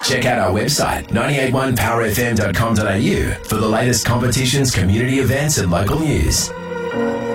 Check out our website, 981powerfm.com.au, for the latest competitions, community events and local news.